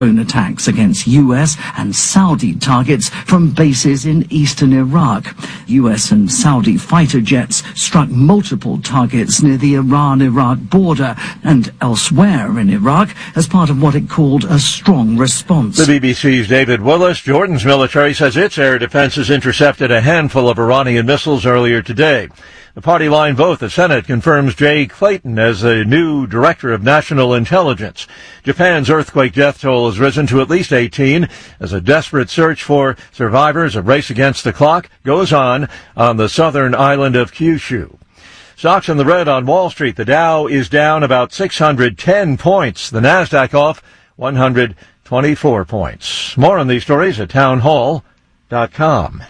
attacks against US and Saudi targets from bases in eastern Iraq. US and Saudi fighter jets struck multiple targets near the Iran-Iraq border and elsewhere in Iraq as part of what it called a strong response. The BBC's David Willis. Jordan's military says its air defenses intercepted a handful of Iranian missiles earlier today. The party line vote, the Senate confirms Jay Clayton as the new Director of National Intelligence. Japan's earthquake death toll has risen to at least 18 as a desperate search for survivors of Race Against the Clock goes on the southern island of Kyushu. Stocks in the red on Wall Street. The Dow is down about 610 points. The Nasdaq off 124 points. More on these stories at townhall.com.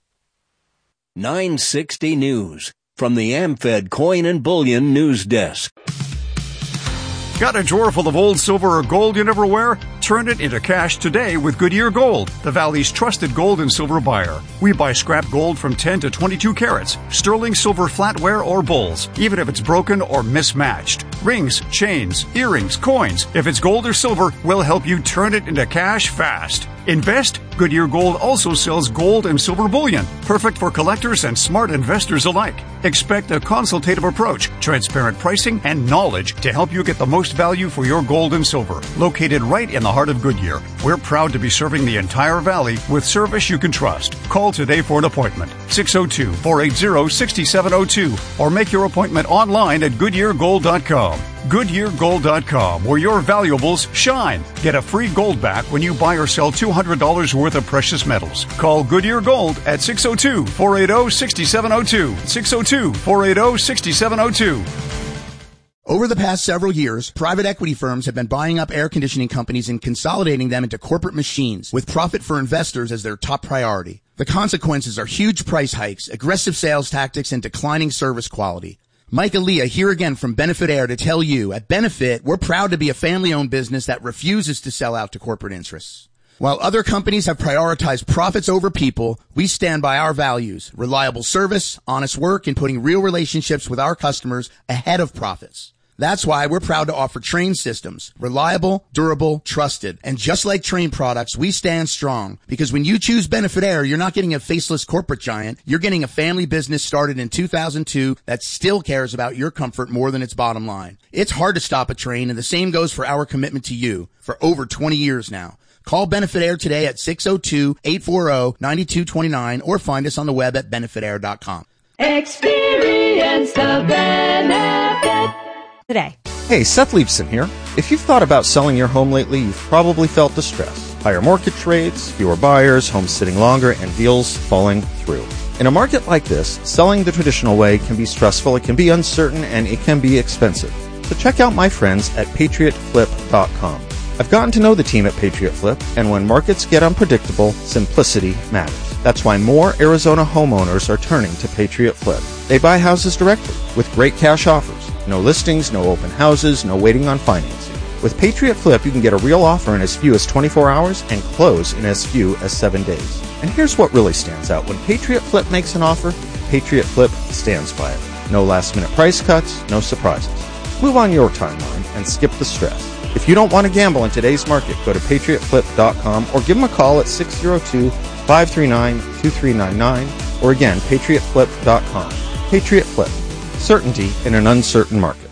960 News from the AmFed Coin and Bullion News Desk. Got a drawer full of old silver or gold you never wear? Turn it into cash today with Goodyear Gold, the Valley's trusted gold and silver buyer. We buy scrap gold from 10 to 22 carats, sterling silver flatware or bowls, even if it's broken or mismatched. Rings, chains, earrings, coins. If it's gold or silver, we'll help you turn it into cash fast. Invest? Goodyear Gold also sells gold and silver bullion, perfect for collectors and smart investors alike. Expect a consultative approach, transparent pricing, and knowledge to help you get the most value for your gold and silver. Located right in the heart of Goodyear, we're proud to be serving the entire valley with service you can trust. Call today for an appointment, 602-480-6702, or make your appointment online at GoodyearGold.com. GoodyearGold.com, where your valuables shine. Get a free gold back when you buy or sell $200 worth of precious metals. Call Goodyear Gold at 602-480-6702. 602-480-6702. Over the past several years, private equity firms have been buying up air conditioning companies and consolidating them into corporate machines, with profit for investors as their top priority. The consequences are huge price hikes, aggressive sales tactics, and declining service quality. Mike Aaliyah here again from Benefit Air to tell you, at Benefit, we're proud to be a family-owned business that refuses to sell out to corporate interests. While other companies have prioritized profits over people, we stand by our values, reliable service, honest work, and putting real relationships with our customers ahead of profits. That's why we're proud to offer Trane systems, reliable, durable, trusted. And just like Trane products, we stand strong. Because when you choose Benefit Air, you're not getting a faceless corporate giant. You're getting a family business started in 2002 that still cares about your comfort more than its bottom line. It's hard to stop a Trane, and the same goes for our commitment to you for over 20 years now. Call Benefit Air today at 602-840-9229 or find us on the web at benefitair.com. Experience the benefit today. Hey, Seth Leibson here. If you've thought about selling your home lately, you've probably felt the stress. Higher mortgage rates, fewer buyers, homes sitting longer, and deals falling through. In a market like this, selling the traditional way can be stressful, it can be uncertain, and it can be expensive. So check out my friends at PatriotFlip.com. I've gotten to know the team at Patriot Flip, and when markets get unpredictable, simplicity matters. That's why more Arizona homeowners are turning to Patriot Flip. They buy houses directly with great cash offers. No listings, no open houses, no waiting on financing. With Patriot Flip, you can get a real offer in as few as 24 hours and close in as few as 7 days. And here's what really stands out. When Patriot Flip makes an offer, Patriot Flip stands by it. No last-minute price cuts, no surprises. Move on your timeline and skip the stress. If you don't want to gamble in today's market, go to PatriotFlip.com or give them a call at 602-539-2399 or again, PatriotFlip.com. Patriot Flip. Certainty in an uncertain market.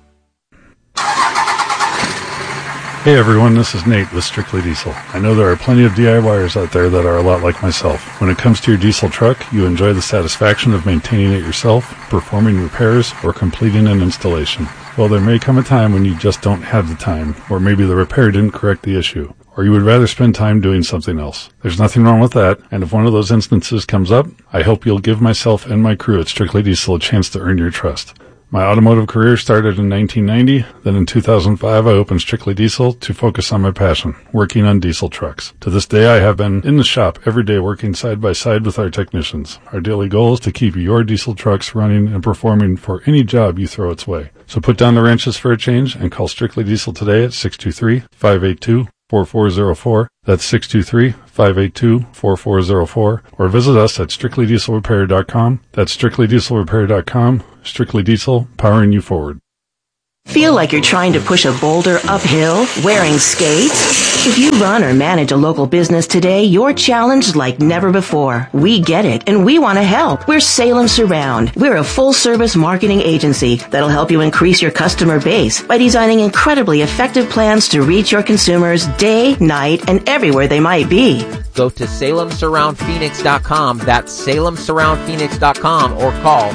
Hey everyone, this is Nate with Strictly Diesel. I know there are plenty of DIYers out there that are a lot like myself. When it comes to your diesel truck, you enjoy the satisfaction of maintaining it yourself, performing repairs, or completing an installation. Well, there may come a time when you just don't have the time, or maybe the repair didn't correct the issue, or you would rather spend time doing something else. There's nothing wrong with that, and if one of those instances comes up, I hope you'll give myself and my crew at Strictly Diesel a chance to earn your trust. My automotive career started in 1990, then in 2005 I opened Strictly Diesel to focus on my passion, working on diesel trucks. To this day I have been in the shop every day working side by side with our technicians. Our daily goal is to keep your diesel trucks running and performing for any job you throw its way. So put down the wrenches for a change and call Strictly Diesel today at 623-582-4404. That's 623-582-4404. Or visit us at strictlydieselrepair.com. That's strictlydieselrepair.com. Strictly Diesel, powering you forward. Feel like you're trying to push a boulder uphill wearing skates? If you run or manage a local business today, you're challenged like never before. We get it, and we want to help. We're Salem Surround. We're a full-service marketing agency that'll help you increase your customer base by designing incredibly effective plans to reach your consumers day, night, and everywhere they might be. Go to SalemSurroundPhoenix.com. That's SalemSurroundPhoenix.com or call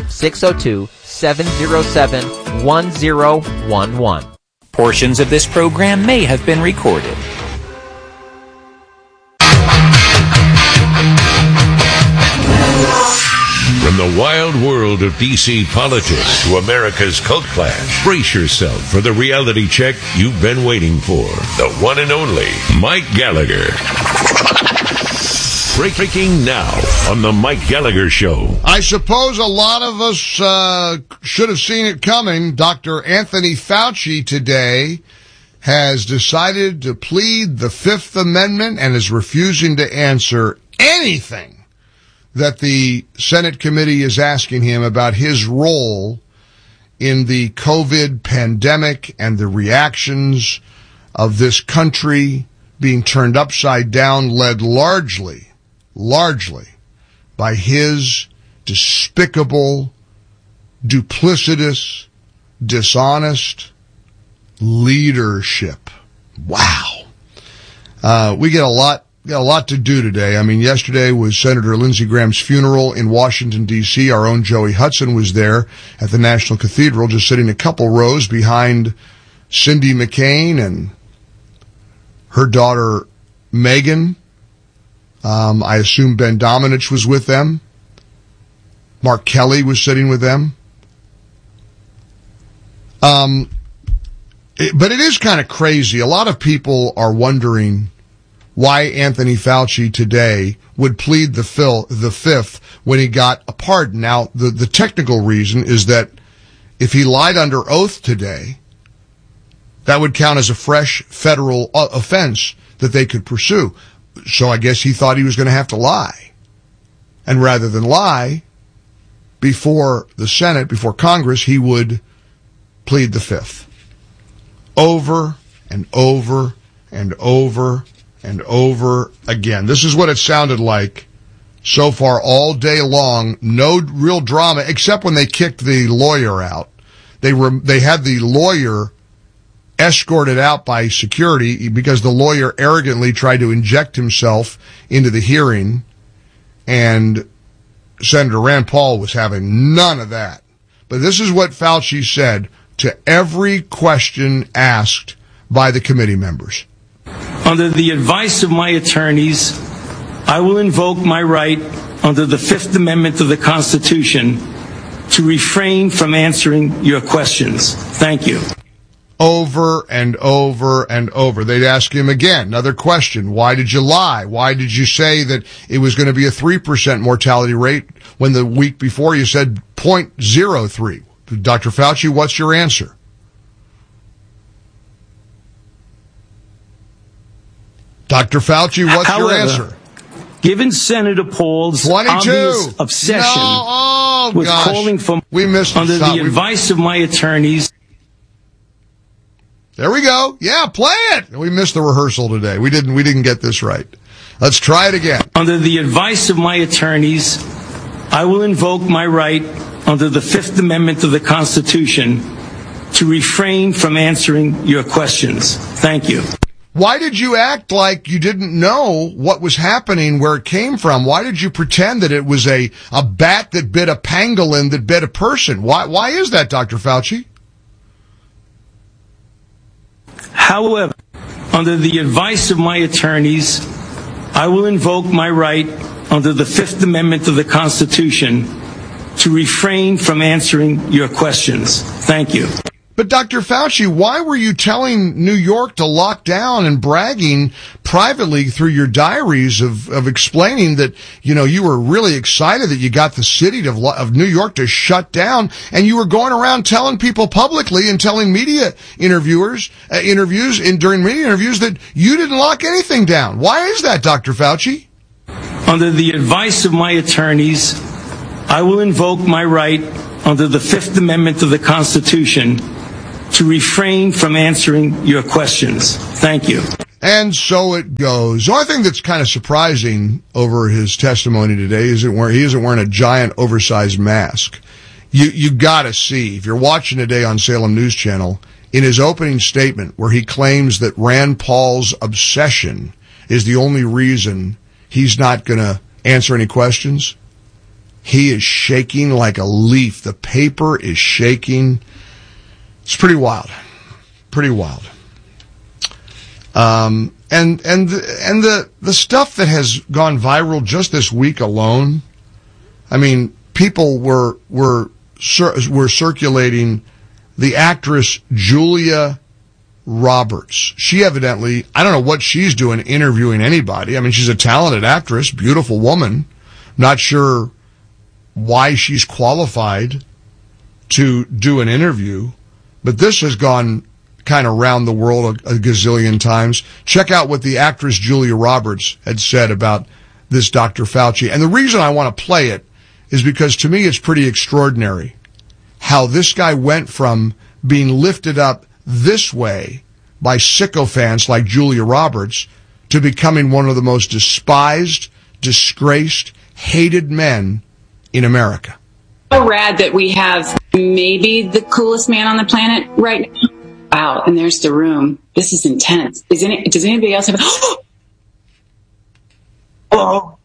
602-707-1011. Portions of this program may have been recorded. From the wild world of D.C. politics to America's cult clash, brace yourself for the reality check you've been waiting for. The one and only Mike Gallagher. Breaking now on the Mike Gallagher Show. I suppose a lot of us should have seen it coming. Dr. Anthony Fauci today has decided to plead the Fifth Amendment and is refusing to answer anything that the Senate committee is asking him about his role in the COVID pandemic and the reactions of this country being turned upside down, led largely by his despicable, duplicitous, dishonest leadership. Wow. We got a lot to do today. I mean, yesterday was Senator Lindsey Graham's funeral in Washington, D.C. Our own Joey Hudson was there at the National Cathedral, just sitting a couple rows behind Cindy McCain and her daughter, Megan. I assume Ben Domenech was with them. Mark Kelly was sitting with them. But it is kind of crazy. A lot of people are wondering why Anthony Fauci today would plead the fifth when he got a pardon. Now, the technical reason is that if he lied under oath today, that would count as a fresh federal offense that they could pursue. So I guess he thought he was going to have to lie. And rather than lie before the Senate, before Congress, he would plead the fifth. Over and over and over and over again. This is what it sounded like so far all day long. No real drama, except when they kicked the lawyer out. They had the lawyer escorted out by security because the lawyer arrogantly tried to inject himself into the hearing, and Senator Rand Paul was having none of that. But this is what Fauci said to every question asked by the committee members. Under the advice of my attorneys, I will invoke my right under the Fifth Amendment of the Constitution to refrain from answering your questions. Thank you. Over and over and over. They'd ask him again, another question. Why did you lie? Why did you say that it was going to be a 3% mortality rate when the week before you said 0.03? Dr. Fauci, what's your answer? Dr. Fauci, what's your answer? Given Senator Paul's 22. Obvious obsession with calling for under the advice of my attorneys. There we go. Yeah, play it. We missed the rehearsal today. We didn't get this right. Let's try it again. Under the advice of my attorneys, I will invoke my right under the Fifth Amendment of the Constitution to refrain from answering your questions. Thank you. Why did you act like you didn't know what was happening, where it came from? Why did you pretend that it was a bat that bit a pangolin that bit a person? Why is that, Dr. Fauci? However, under the advice of my attorneys, I will invoke my right under the Fifth Amendment of the Constitution to refrain from answering your questions. Thank you. But Dr. Fauci, why were you telling New York to lock down and bragging privately through your diaries of explaining that, you were really excited that you got the city of New York to shut down, and you were going around telling people publicly and telling media during media interviews that you didn't lock anything down. Why is that, Dr. Fauci? Under the advice of my attorneys, I will invoke my right under the Fifth Amendment of the Constitution to refrain from answering your questions. Thank you. And so it goes. The only thing that's kind of surprising over his testimony today he isn't wearing a giant oversized mask. You gotta see, if you're watching today on Salem News Channel, in his opening statement where he claims that Rand Paul's obsession is the only reason he's not gonna answer any questions, he is shaking like a leaf. The paper is shaking. It's pretty wild. Pretty wild. And the stuff that has gone viral just this week alone, I mean, people were circulating the actress Julia Roberts. She evidently, I don't know what she's doing interviewing anybody. I mean, she's a talented actress, beautiful woman. Not sure why she's qualified to do an interview, but this has gone kind of around the world a gazillion times. Check out what the actress Julia Roberts had said about this Dr. Fauci. And the reason I want to play it is because to me it's pretty extraordinary how this guy went from being lifted up this way by sycophants like Julia Roberts to becoming one of the most despised, disgraced, hated men in America. So rad that we have maybe the coolest man on the planet right now. Wow, and there's the room. This is intense. Does anybody else have Hello.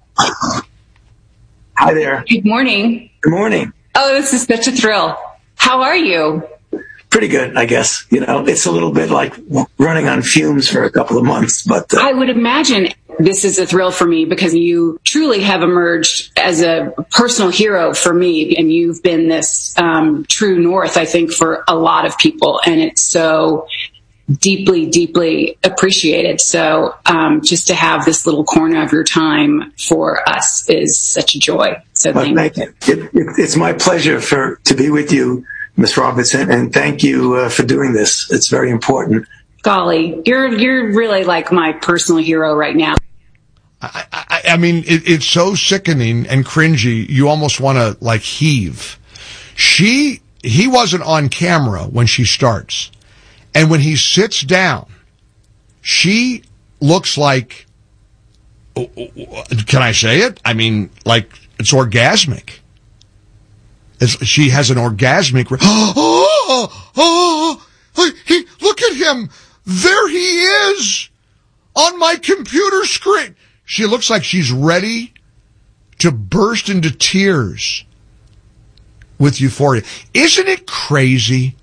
Hi there. Good morning. Good morning. Oh, this is such a thrill. How are you? Pretty good, I guess. You know, it's a little bit like running on fumes for a couple of months, but I would imagine this is a thrill for me because you truly have emerged as a personal hero for me, and you've been this true north, I think, for a lot of people, and it's so deeply, deeply appreciated. So just to have this little corner of your time for us is such a joy. So thank you. It's my pleasure to be with you, Ms. Robertson, and thank you for doing this. It's very important. Golly, you're really like my personal hero right now. I mean, it's so sickening and cringy, you almost want to, like, heave. He wasn't on camera when she starts. And when he sits down, she looks like, can I say it? I mean, like, it's orgasmic. She has an orgasmic, look at him. There he is on my computer screen. She looks like she's ready to burst into tears with euphoria. Isn't it crazy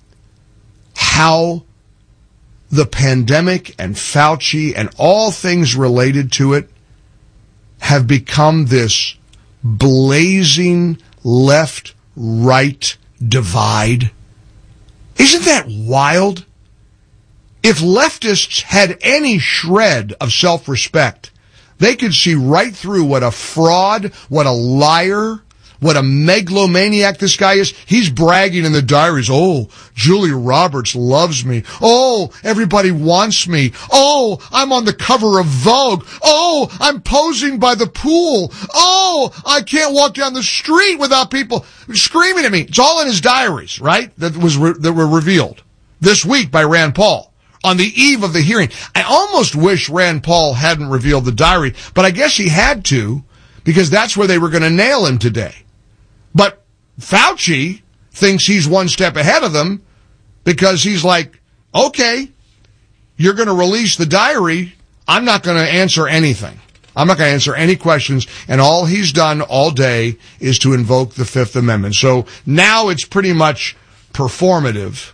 how the pandemic and Fauci and all things related to it have become this blazing left-right divide? Isn't that wild? If leftists had any shred of self-respect, they could see right through what a fraud, what a liar, what a megalomaniac this guy is. He's bragging in the diaries, oh, Julia Roberts loves me. Oh, everybody wants me. Oh, I'm on the cover of Vogue. Oh, I'm posing by the pool. Oh, I can't walk down the street without people screaming at me. It's all in his diaries, right? That were revealed this week by Rand Paul on the eve of the hearing. I almost wish Rand Paul hadn't revealed the diary, but I guess he had to, because that's where they were going to nail him today. But Fauci thinks he's one step ahead of them because he's like, okay, you're going to release the diary. I'm not going to answer anything. I'm not going to answer any questions. And all he's done all day is to invoke the Fifth Amendment. So now it's pretty much performative.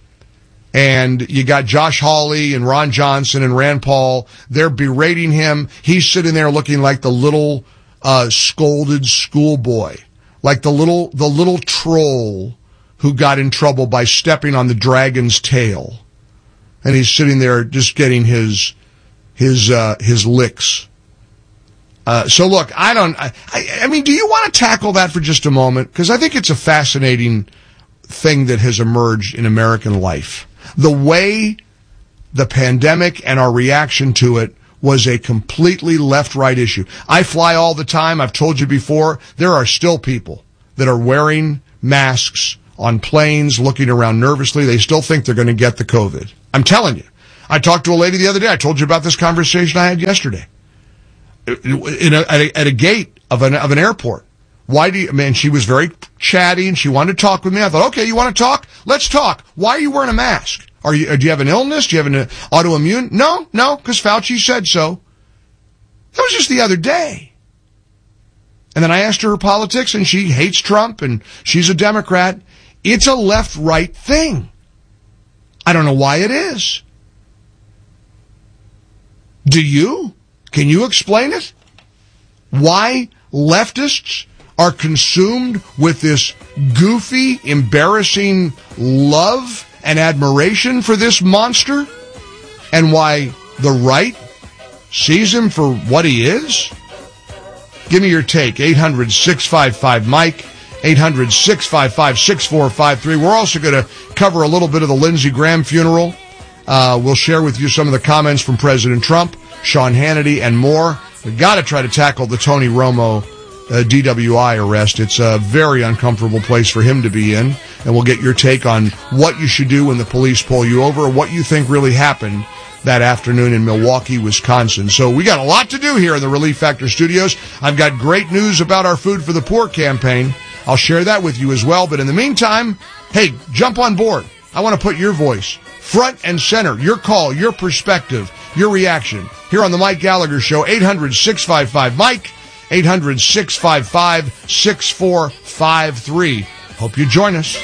And you got Josh Hawley and Ron Johnson and Rand Paul. They're berating him. He's sitting there looking like the little scolded schoolboy, like the little troll who got in trouble by stepping on the dragon's tail. And he's sitting there just getting his licks. So look, I mean, do you want to tackle that for just a moment? Because I think it's a fascinating thing that has emerged in American life. The way the pandemic and our reaction to it was a completely left-right issue. I fly all the time. I've told you before, there are still people that are wearing masks on planes, looking around nervously. They still think they're going to get the COVID. I'm telling you. I talked to a lady the other day. I told you about this conversation I had yesterday. At a gate of an airport. She was very chatty and she wanted to talk with me. I thought, okay, you want to talk? Let's talk. Why are you wearing a mask? Do you have an illness? Do you have an autoimmune? No, because Fauci said so. That was just the other day. And then I asked her politics, and she hates Trump, and she's a Democrat. It's a left-right thing. I don't know why it is. Do you? Can you explain it? Why leftists are consumed with this goofy, embarrassing love and admiration for this monster? And why the right sees him for what he is? Give me your take. 800-655-MIKE. 800-655-6453. We're also going to cover a little bit of the Lindsey Graham funeral. We'll share with you some of the comments from President Trump, Sean Hannity, and more. We've got to try to tackle the Tony Romo DWI arrest. It's a very uncomfortable place for him to be in. And we'll get your take on what you should do when the police pull you over, what you think really happened that afternoon in Milwaukee, Wisconsin. So we got a lot to do here in the Relief Factor studios. I've got great news about our Food for the Poor campaign. I'll share that with you as well. But in the meantime, hey, jump on board. I want to put your voice front and center, your call, your perspective, your reaction here on the Mike Gallagher Show. 800-655-MIKE, 800-655-6453. Hope you join us.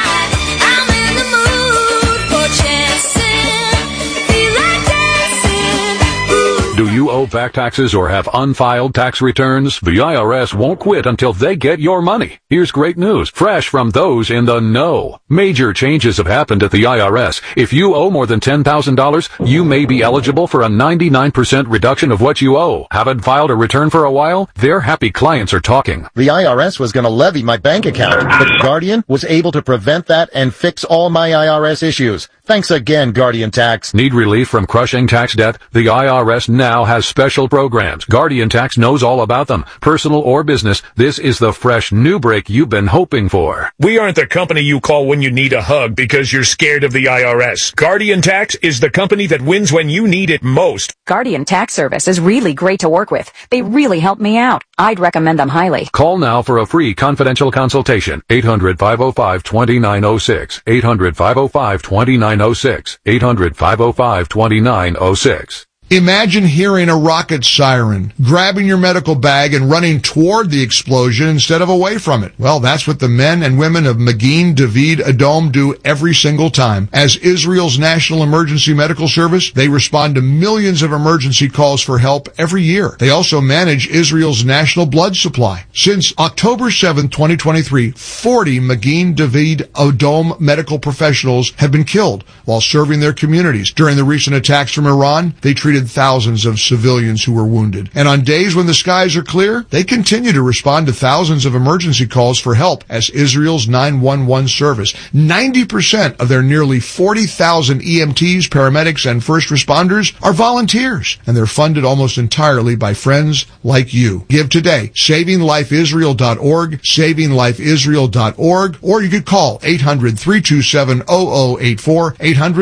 Do you owe back taxes or have unfiled tax returns? The IRS won't quit until they get your money. Here's great news, fresh from those in the know. Major changes have happened at the IRS. If you owe more than $10,000, you may be eligible for a 99% reduction of what you owe. Haven't filed a return for a while? Their happy clients are talking. The IRS was going to levy my bank account, but Guardian was able to prevent that and fix all my IRS issues. Thanks again, Guardian Tax. Need relief from crushing tax debt? The IRS now has special programs. Guardian Tax knows all about them. Personal or business, this is the fresh new break you've been hoping for. We aren't the company you call when you need a hug because you're scared of the IRS. Guardian Tax is the company that wins when you need it most. Guardian Tax Service is really great to work with. They really helped me out. I'd recommend them highly. Call now for a free confidential consultation. 800-505-2906. 800-505-2906. 800-505-2906. Imagine hearing a rocket siren, grabbing your medical bag and running toward the explosion instead of away from it. Well, that's what the men and women of Magen David Adom do every single time. As Israel's National Emergency Medical Service, they respond to millions of emergency calls for help every year. They also manage Israel's national blood supply. Since October 7, 2023, 40 Magen David Adom medical professionals have been killed while serving their communities. During the recent attacks from Iran, they treated thousands of civilians who were wounded. And on days when the skies are clear, they continue to respond to thousands of emergency calls for help as Israel's 911 service. 90% of their nearly 40,000 EMTs, paramedics, and first responders are volunteers, and they're funded almost entirely by friends like you. Give today. SavingLifeIsrael.org, SavingLifeIsrael.org, or you could call 800-327-0084,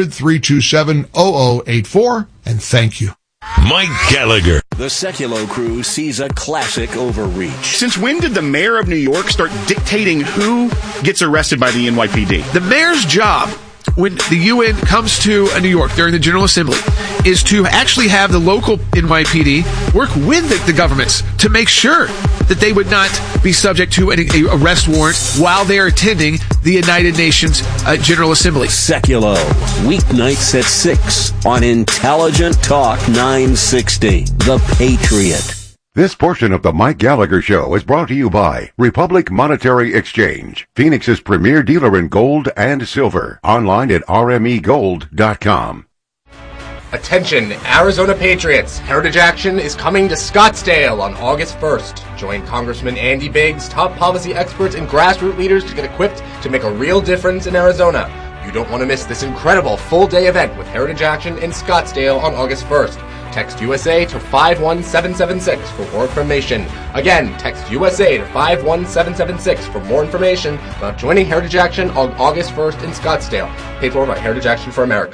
800-327-0084, and thank you. Mike Gallagher. The Seculo Crew sees a classic overreach. Since when did the mayor of New York start dictating who gets arrested by the NYPD? The mayor's job when the UN comes to New York during the General Assembly is to actually have the local NYPD work with the governments to make sure that they would not be subject to an arrest warrant while they're attending the United Nations General Assembly. Seculo, weeknights at 6 on Intelligent Talk 960, The Patriot. This portion of the Mike Gallagher Show is brought to you by Republic Monetary Exchange, Phoenix's premier dealer in gold and silver. Online at rmegold.com. Attention, Arizona Patriots! Heritage Action is coming to Scottsdale on August 1st. Join Congressman Andy Biggs, top policy experts, and grassroots leaders to get equipped to make a real difference in Arizona. You don't want to miss this incredible full-day event with Heritage Action in Scottsdale on August 1st. Text USA to 51776 for more information. Again, text USA to 51776 for more information about joining Heritage Action on August 1st in Scottsdale. Paid for by Heritage Action for America.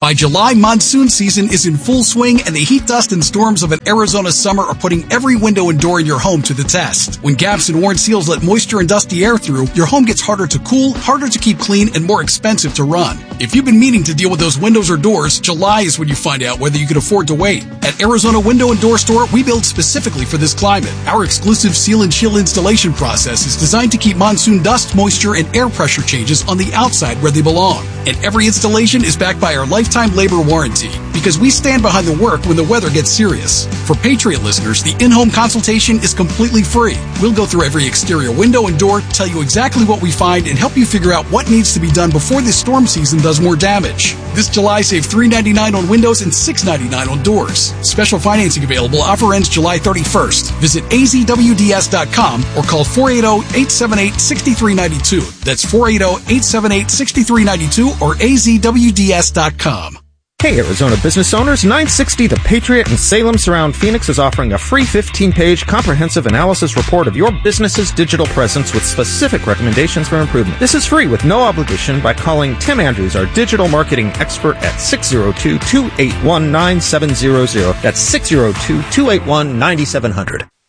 By July, monsoon season is in full swing, and the heat, dust, and storms of an Arizona summer are putting every window and door in your home to the test. When gaps and worn seals let moisture and dusty air through, your home gets harder to cool, harder to keep clean, and more expensive to run. If you've been meaning to deal with those windows or doors, July is when you find out whether you can afford to wait. At Arizona Window and Door Store, we build specifically for this climate. Our exclusive seal and chill installation process is designed to keep monsoon dust, moisture, and air pressure changes on the outside where they belong. And every installation is backed by our lifetime labor warranty, because we stand behind the work when the weather gets serious. For Patriot listeners, the in-home consultation is completely free. We'll go through every exterior window and door, tell you exactly what we find, and help you figure out what needs to be done before this storm season does more damage. This July, save $3.99 on windows and $6.99 on doors. Special financing available. Offer ends July 31st. Visit azwds.com or call 480-878-6392. That's 480-878-6392 or azwds.com. Hey, Arizona business owners, 960 The Patriot in Salem Surround Phoenix is offering a free 15-page comprehensive analysis report of your business's digital presence with specific recommendations for improvement. This is free with no obligation by calling Tim Andrews, our digital marketing expert, at 602-281-9700. That's 602-281-9700.